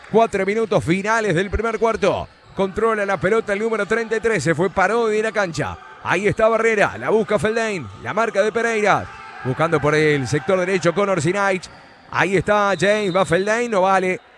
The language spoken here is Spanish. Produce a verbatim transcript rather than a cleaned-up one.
Cuatro minutos finales del primer cuarto. Controla la pelota el número treinta y tres. Se fue Parodi de la cancha. Ahí está Barrera. La busca Feldain. La marca de Pereira. Buscando por el sector derecho Connor Sinach. Ahí está James. Va Feldain. No vale.